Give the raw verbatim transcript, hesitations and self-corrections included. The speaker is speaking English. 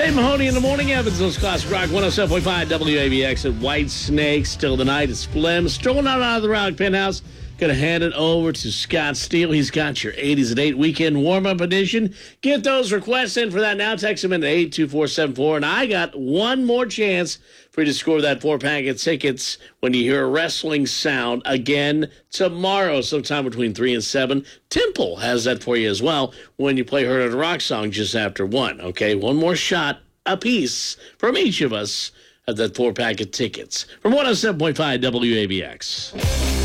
Dave Mahoney in the morning. Evansville's Classic Rock one oh seven point five W A B X at White Snake. Still the night. It's Flem strolling out of the Rock Penthouse. Going to hand it over to Scott Steele. He's got your eighties at eight weekend warm-up edition. Get those requests in for that now. Text them in to eight two four seven four. And I got one more chance for you to score that four-pack of tickets when you hear a wrestling sound again tomorrow, sometime between three and seven. Temple has that for you as well when you play Heard of the Rock song just after one. Okay, one more shot apiece from each of us of that four-pack of tickets from one oh seven point five W A B X.